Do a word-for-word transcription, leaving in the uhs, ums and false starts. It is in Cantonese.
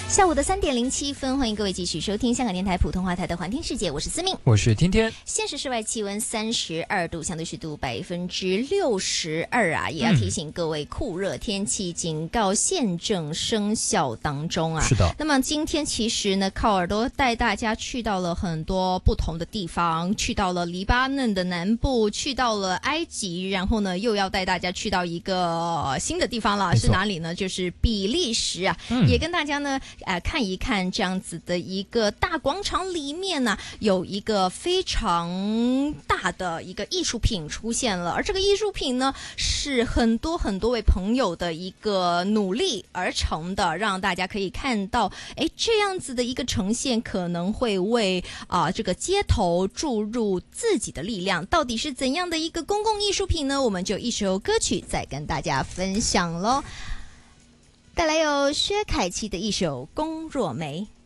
下午的三点零七分，欢迎各位继续收听香港电台普通话台的环听世界，我是思明， 我是天天。 现时室外气温三十二度，相对湿度百分之六十二啊，也要提醒各位酷热天气警告现正生效当中啊。 是的。 那么今天其实呢，靠耳朵带大家去到了很多不同的地方，去到了黎巴嫩的南部，去到了埃及，然后呢又要带大家去到一个新的地方了，是哪里呢？就是比利时啊，嗯、也跟大家呢。呃，看一看这样子的一个大广场里面呢，有一个非常大的一个艺术品出现了，而这个艺术品呢，是很多很多位朋友的一个努力而成的，让大家可以看到，哎，这样子的一个呈现可能会为啊、呃、这个街头注入自己的力量。到底是怎样的一个公共艺术品呢？我们就一首歌曲再跟大家分享咯。带来有薛凯琪的一首《宫若梅》。